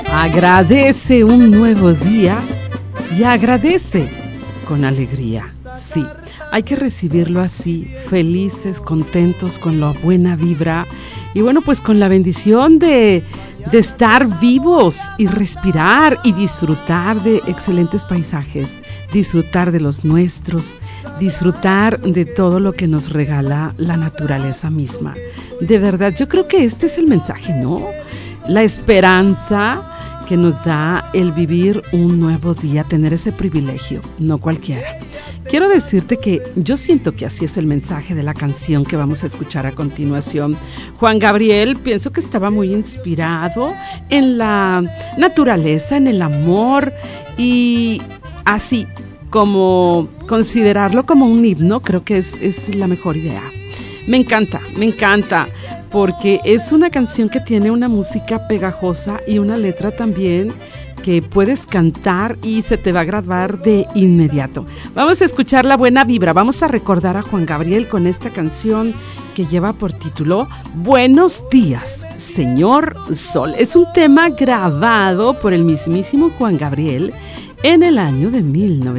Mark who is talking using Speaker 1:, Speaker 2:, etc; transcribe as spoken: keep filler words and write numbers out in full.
Speaker 1: Agradece un nuevo día y agradece con alegría. Sí, hay que recibirlo así, felices, contentos, con la buena vibra y bueno, pues con la bendición de, de estar vivos y respirar y disfrutar de excelentes paisajes, disfrutar de los nuestros, disfrutar de todo lo que nos regala la naturaleza misma. De verdad, yo creo que este es el mensaje, ¿no? La esperanza que nos da el vivir un nuevo día, tener ese privilegio, no cualquiera. Quiero decirte que yo siento que así es el mensaje de la canción que vamos a escuchar a continuación. Juan Gabriel, pienso que estaba muy inspirado en la naturaleza, en el amor y así como considerarlo como un himno, creo que es, es la mejor idea. Me encanta, me encanta. Porque es una canción que tiene una música pegajosa y una letra también que puedes cantar y se te va a grabar de inmediato. Vamos a escuchar la buena vibra, vamos a recordar a Juan Gabriel con esta canción que lleva por título Buenos días, Señor Sol. Es un tema grabado por el mismísimo Juan Gabriel en el año de mil novecientos